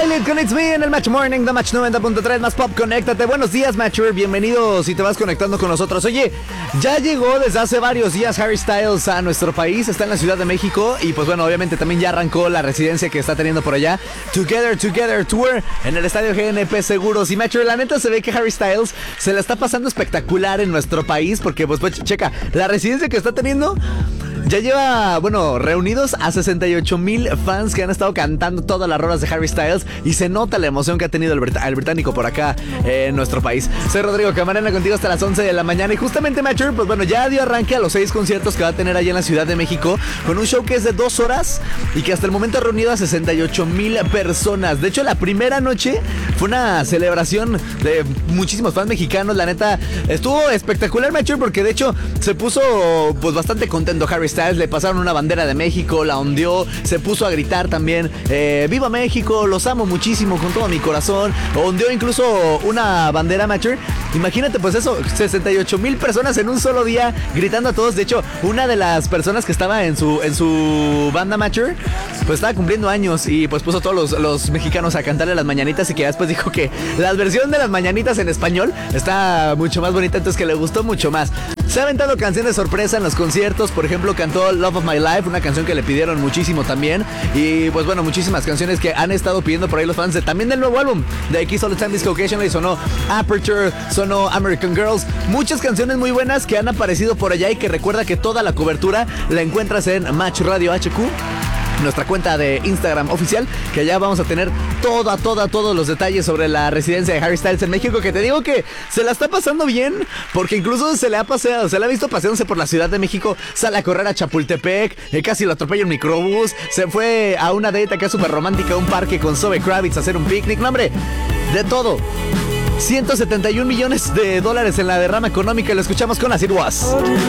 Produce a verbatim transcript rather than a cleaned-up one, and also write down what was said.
Kylie con It's Me en el Match Morning, The Match noventa punto tres más pop, conéctate. Buenos días, Matcher, bienvenido si te vas conectando con nosotros. Oye, ya llegó desde hace varios días Harry Styles a nuestro país, está en la Ciudad de México y pues bueno, obviamente también ya arrancó la residencia que está teniendo por allá, Together Together Tour, en el estadio G N P Seguros. Y Matcher, la neta se ve que Harry Styles se la está pasando espectacular en nuestro país porque pues, pues checa, la residencia que está teniendo ya lleva, bueno, reunidos a sesenta y ocho mil fans que han estado cantando todas las rolas de Harry Styles y se nota la emoción que ha tenido el, brit- el británico por acá eh, en nuestro país. Soy Rodrigo Camarena contigo hasta las once de la mañana y justamente Matcher, pues bueno, ya dio arranque a los seis conciertos que va a tener allá en la Ciudad de México con un show que es de dos horas y que hasta el momento ha reunido a sesenta y ocho mil personas. De hecho, la primera noche fue una celebración de muchísimos fans mexicanos. La neta, estuvo espectacular, Matcher, porque de hecho se puso pues bastante contento Harry Styles. Le pasaron una bandera de México, la ondeó, se puso a gritar también eh, ¡Viva México! Los amo muchísimo con todo mi corazón. Ondeó incluso una bandera, Matcher. Imagínate pues eso, sesenta y ocho mil personas en un solo día gritando a todos. De hecho, una de las personas que estaba en su, en su banda, Matcher, pues estaba cumpliendo años y pues puso a todos los, los mexicanos a cantarle las mañanitas y que después dijo que la versión de las mañanitas en español está mucho más bonita, entonces que le gustó mucho más. Se ha aventado canciones sorpresa en los conciertos, por ejemplo cantó Love of My Life, una canción que le pidieron muchísimo también, y pues bueno, muchísimas canciones que han estado pidiendo por ahí los fans de, también del nuevo álbum de X All the Time Disco Occasionally. Sonó Aperture, sonó American Girls, muchas canciones muy buenas que han aparecido por allá y que recuerda que toda la cobertura la encuentras en Match Radio H Q, nuestra cuenta de Instagram oficial, que allá vamos a tener toda, toda, todos los detalles sobre la residencia de Harry Styles en México, que te digo que se la está pasando bien, porque incluso se le ha paseado, se le ha visto paseándose por la Ciudad de México, sale a correr a Chapultepec, eh, casi lo atropella un microbús, se fue a una date acá súper romántica, a un parque con Zoe Kravitz a hacer un picnic, no hombre, de todo. ciento setenta y un millones de dólares en la derrama económica, lo escuchamos con As It Was.